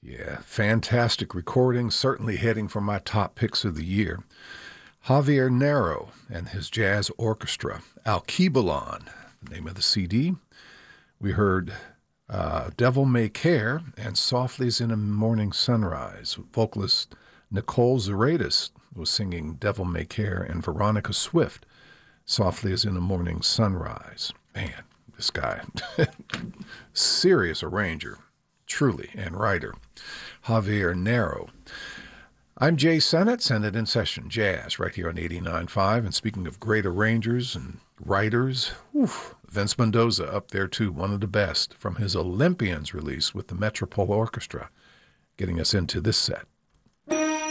Yeah, fantastic recording, certainly heading for my top picks of the year. Javier Narro and his jazz orchestra, Alkebulan, the name of the CD. We heard Devil May Care and Softly as in a Morning Sunrise. Vocalist Nicole Zeredas was singing Devil May Care, and Veronica Swift, Softly as in a Morning Sunrise. Man, this guy, serious arranger, truly, and writer. Javier Narro. I'm Jay Sennett, Sennett in Session Jazz, right here on 89.5. And speaking of great arrangers and writers, Vince Mendoza up there too, one of the best, from his Olympians release with the Metropole Orchestra, getting us into this set.